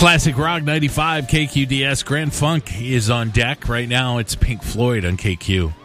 Classic Rock 95 KQDS. Grand Funk is on deck. Right now it's Pink Floyd on KQ.